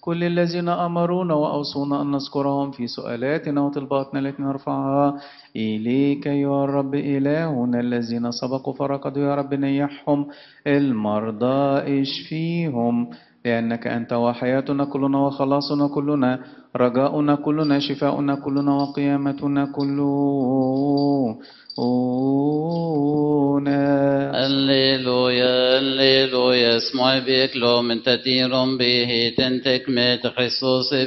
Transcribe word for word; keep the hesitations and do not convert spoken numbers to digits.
كل الذين أمرونا وأوصونا أن نذكرهم في سؤالاتنا وطلباتنا التي نرفعها إليك يا رب إلهنا. الذين سبقوا فرقدوا يا رب نيحهم، المرضى اشفيهم، لأنك أنت وحياتنا كلنا وخلاصنا كلنا، رجاؤنا كلنا، شفاؤنا كلنا، وقيامتنا كلنا. Alleluia, alleluia, smoj beklo, men tatirom be heten tek med Christus